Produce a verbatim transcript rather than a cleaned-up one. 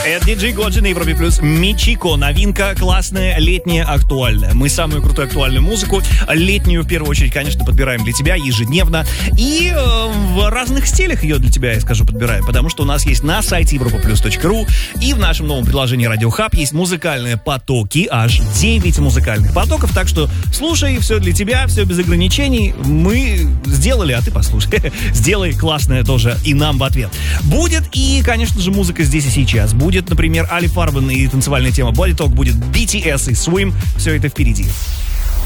Это диджей Годжи на Европе Плюс. Мичико. Новинка классная, летняя, актуальная. Мы самую крутую актуальную музыку, летнюю в первую очередь, конечно, подбираем для тебя ежедневно. И э, в разных стилях ее для тебя, я скажу, подбираем. Потому что у нас есть на сайте европа плюс точка ру и в нашем новом приложении Radio Hub есть музыкальные потоки. Аж девять музыкальных потоков. Так что слушай, все для тебя, все без ограничений. Мы сделали, а ты послушай. Сделай классное тоже и нам в ответ. Будет и, конечно же, музыка здесь и сейчас. Будет, например, Али Фарбен и танцевальная тема Body Talk, будет би ти эс и Swim. Все это впереди.